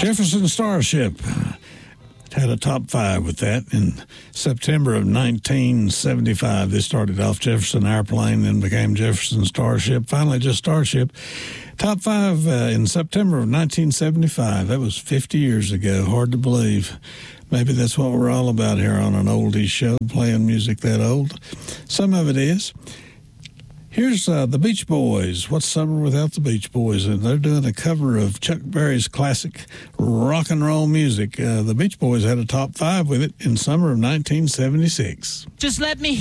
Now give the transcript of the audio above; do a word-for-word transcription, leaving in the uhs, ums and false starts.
Jefferson Starship had a top five with that. In September of nineteen seventy-five, they started off Jefferson Airplane, then became Jefferson Starship, finally just Starship. Top five uh, in September of nineteen seventy-five. That was fifty years ago. Hard to believe. Maybe that's what we're all about here on an oldies show, playing music that old. Some of it is. Here's uh, the Beach Boys. What's summer without the Beach Boys? And they're doing a cover of Chuck Berry's classic rock and roll music. Uh, the Beach Boys had a top five with it in summer of nineteen seventy-six. Just let me